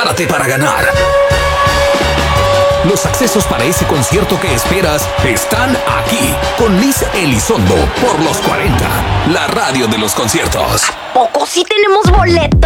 prepárate para ganar. Los accesos para ese concierto que esperas están aquí, con Liz Elizondo por los 40, la radio de los conciertos. ¿Poco sí tenemos boleto?